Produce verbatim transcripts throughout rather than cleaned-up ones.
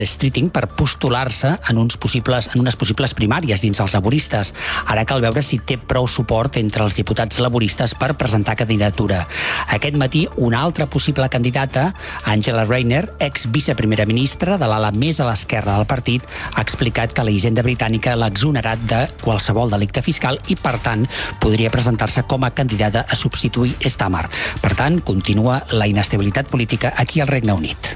Streeting per postular-se en, uns possibles, en unes possibles primàries dins els laboristes. Ara cal veure si té prou suport entre els diputats laboristes per presentar candidatura. Aquest matí, una altra possible candidata, Angela Rayner, ex-viceprimera ministra de l'ala més a l'esquerra del partit, ha explicat que la Hisenda britànica l'ha exonerat de qualsevol delicte fiscal i, per tant, podria presentar-se com a candidata a substituir Starmer. Per tant, continua la inestabilitat política aquí al Regne Unit.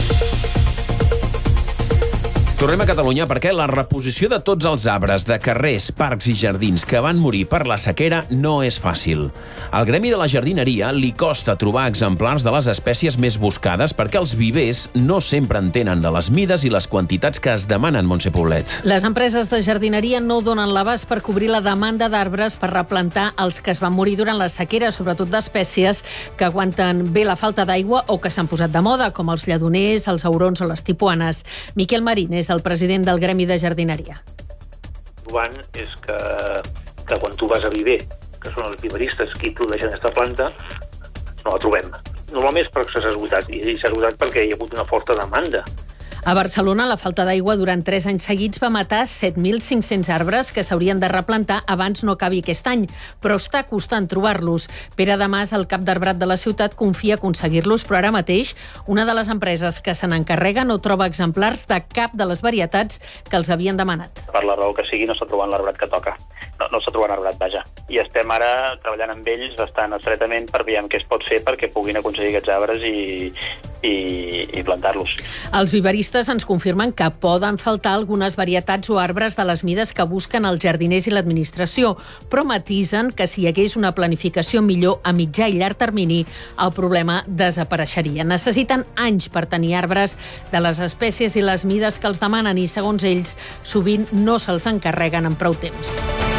Tornem a Catalunya perquè la reposició de tots els arbres de carrers, parcs i jardins que van morir per la sequera no és fàcil. Al gremi de la jardineria li costa trobar exemplars de les espècies més buscades perquè els vivers no sempre entenen de les mides i les quantitats que es demanen, Montse Poblet. Les empreses de jardineria no donen l'abast per cobrir la demanda d'arbres per replantar els que es van morir durant la sequera, sobretot d'espècies que aguanten bé la falta d'aigua o que s'han posat de moda, com els lledoners, els aurons o les tipuanes. Miquel Marín és el president del gremi de jardineria. Trobant és que, que quan tu vas a viver, que són els viveristes qui produeixen aquesta planta, no la trobem. Normalment és perquè s'ha esgotat, i s'ha esgotat perquè hi ha hagut una forta demanda. A Barcelona, la falta d'aigua durant tres anys seguits va matar set mil cinc-cents arbres que s'haurien de replantar abans no acabi aquest any, però està costant trobar-los. Pere Damas, el cap d'arbrat de la ciutat, confia aconseguir-los, però ara mateix una de les empreses que se n'encarrega no troba exemplars de cap de les varietats que els havien demanat. Per la raó que sigui, no està trobant l'arbrat que toca. No, no està trobant arbrat, vaja. I estem ara treballant amb ells bastant estretament per veure què es pot fer perquè puguin aconseguir aquests arbres i, i, i plantar-los. Els viveristes ens confirmen que poden faltar algunes varietats o arbres de les mides que busquen els jardiners i l'administració, però matisen que si hi hagués una planificació millor a mitjà i llarg termini, el problema desapareixeria. Necessiten anys per tenir arbres de les espècies i les mides que els demanen i, segons ells, sovint no se'ls encarreguen en prou temps.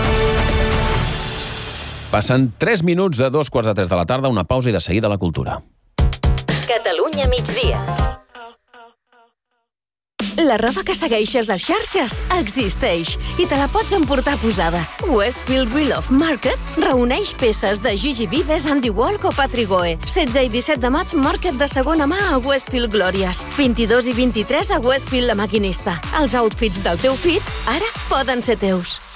Passen tres minuts de dos quarts de tres de la tarda, una pausa i de seguida la cultura. Catalunya migdia. La roba que segueixes a xarxes existeix i te la pots emportar posada. Westfield Real of Market reuneix peces de Gigi Vives, Andy Walk o Patrick Goe. setze i disset de maig, Market de segona mà a Westfield Glòries. vint-i-dos i vint-i-tres a Westfield La Maquinista. Els outfits del teu fit ara poden ser teus.